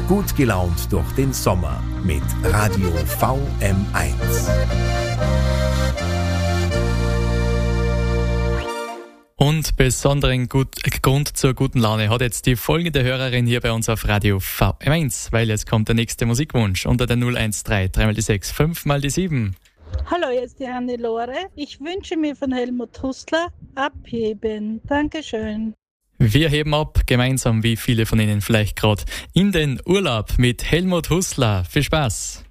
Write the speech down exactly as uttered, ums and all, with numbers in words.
Gut gelaunt durch den Sommer mit Radio V M eins. Und besonderen gut, Grund zur guten Laune hat jetzt die folgende Hörerin hier bei uns auf Radio V M eins, weil jetzt kommt der nächste Musikwunsch unter der null eins drei, drei mal die sechs, fünf mal die sieben. Hallo, hier ist die Hannelore. Ich wünsche mir von Helmut Hustler Abheben. Dankeschön. Wir heben ab, gemeinsam, wie viele von Ihnen vielleicht gerade, in den Urlaub mit Helmut Hustler. Viel Spaß!